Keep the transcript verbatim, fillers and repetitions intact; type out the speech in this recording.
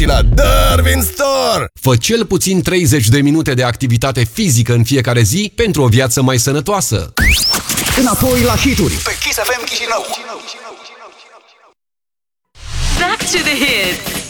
la Darwin Store! Fă cel puțin treizeci de minute de activitate fizică în fiecare zi pentru o viață mai sănătoasă. Înapoi la hituri Pe Kiss F M Chișinău. Back to the hits.